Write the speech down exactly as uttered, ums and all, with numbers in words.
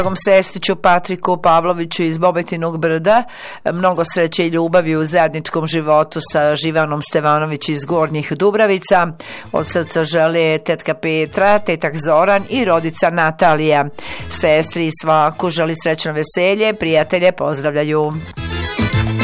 Dragom sestriću Patriku Pavloviću iz Bobetinog Brda, mnogo sreće i ljubavi u zajedničkom životu sa Živanom Stevanović iz Gornjih Dubravica. Od srca žele tetka Petra, tetak Zoran i rodica Natalija. Sestri i svaku želi srećno veselje, prijatelje pozdravljaju.